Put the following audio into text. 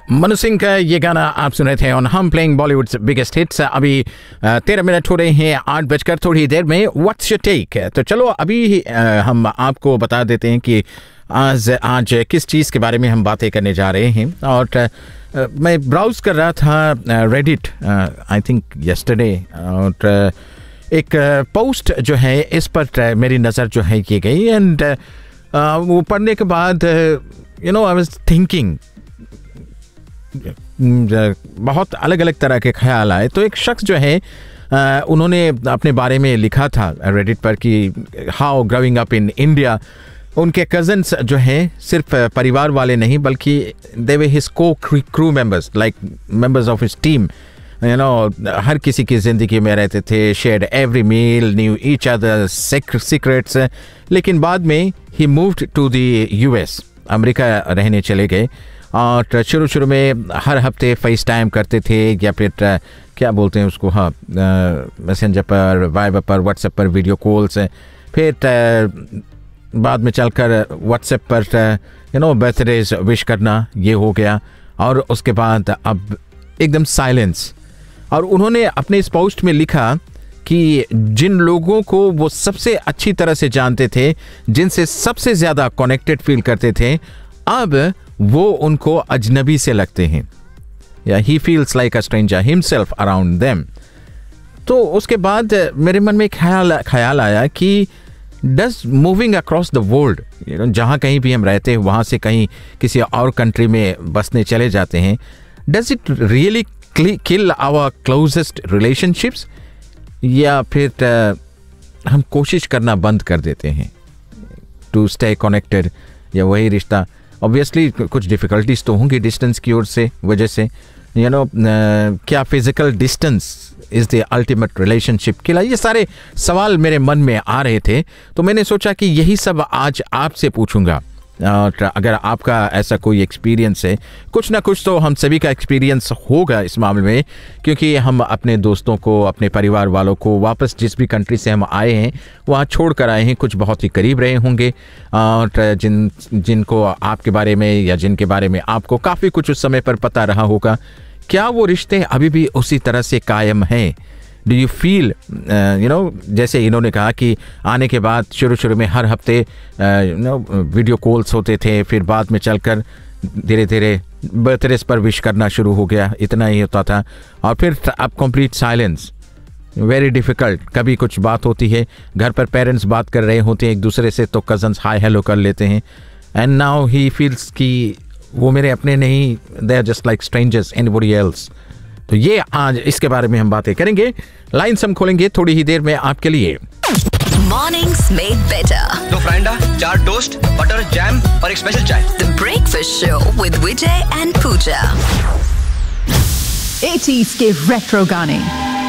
मनु सिंह का ये गाना आप सुन रहे थे ऑन हम प्लेइंग बॉलीवुड्स बिगेस्ट हिट्स। अभी 13 मिनट हो रहे हैं 8 बजकर थोड़ी देर में। What's your take? तो चलो अभी हम आपको बता देते हैं कि आज किस चीज़ के बारे में हम बातें करने जा रहे हैं। और मैं ब्राउज कर रहा था रेडिट आई थिंक यस्टरडे, और एक पोस्ट जो है इस पर मेरी नज़र जो है की गई। एंड वो पढ़ने के बाद आई वाज थिंकिंग, बहुत अलग अलग तरह के ख्याल आए। तो एक शख्स जो है उन्होंने अपने बारे में लिखा था रेडिट पर कि how growing up in India, उनके कज़न्स जो हैं सिर्फ परिवार वाले नहीं बल्कि दे वे हिज को crew members, like members of his team. हर किसी की ज़िंदगी में रहते थे, shared every meal, knew each other secrets. लेकिन बाद में ही moved to the US, America रहने चले गए। और शुरू में हर हफ्ते फेस टाइम करते थे, या फिर क्या बोलते हैं उसको, हाँ, मैसेंजर पर, वाइबर पर, व्हाट्सएप पर वीडियो कॉल्स। फिर बाद में चलकर व्हाट्सएप पर बर्थडेज विश करना ये हो गया। और उसके बाद अब एकदम साइलेंस। और उन्होंने अपने इस पोस्ट में लिखा कि जिन लोगों को वो सबसे अच्छी तरह से जानते थे, जिनसे सबसे ज़्यादा कनेक्टेड फील करते थे, अब वो उनको अजनबी से लगते हैं, या he feels like a stranger himself around them. तो उसके बाद मेरे मन में ख्याल आया कि does moving across the world, जहाँ कहीं भी हम रहते हैं वहाँ से कहीं किसी और कंट्री में बसने चले जाते हैं, does it really kill our closest relationships, या फिर हम कोशिश करना बंद कर देते हैं टू स्टे कनेक्टेड, या वही रिश्ता। ऑब्वियसली कुछ डिफ़िकल्टीज तो होंगी डिस्टेंस की ओर से वजह से, क्या physical distance is the ultimate relationship killer? ये सारे सवाल मेरे मन में आ रहे थे, तो मैंने सोचा कि यही सब आज आपसे पूछूंगा। और अगर आपका ऐसा कोई एक्सपीरियंस है, कुछ ना कुछ तो हम सभी का एक्सपीरियंस होगा इस मामले में, क्योंकि हम अपने दोस्तों को, अपने परिवार वालों को वापस जिस भी कंट्री से हम आए हैं वहाँ छोड़ कर आए हैं। कुछ बहुत ही करीब रहे होंगे, और जिनको आपके बारे में या जिनके बारे में आपको काफ़ी कुछ उस समय पर पता रहा होगा। क्या वो रिश्ते अभी भी उसी तरह से कायम हैं? डू यू फील जैसे इन्होंने कहा कि आने के बाद शुरू में हर हफ्ते वीडियो कॉल्स होते थे, फिर बाद में चलकर धीरे धीरे बर्थडेज पर विश करना शुरू हो गया, इतना ही होता था। और फिर अब कंप्लीट साइलेंस, वेरी डिफ़िकल्ट। कभी कुछ बात होती है, घर पर पेरेंट्स बात कर रहे होते हैं एक दूसरे से, तो कज़न्स हाय हेलो कर लेते हैं। एंड नाउ ही फील्स कि वो मेरे अपने नहीं, they are just like strangers, anybody else. तो ये आज इसके बारे में हम बातें करेंगे। लाइन्स हम खोलेंगे थोड़ी ही देर में आपके लिए। Mornings made better. 2 फ्राइंडा, 4 toast, butter, jam और एक स्पेशल चाय। The breakfast show with Vijay and Puja. 80s के रेट्रो गाने,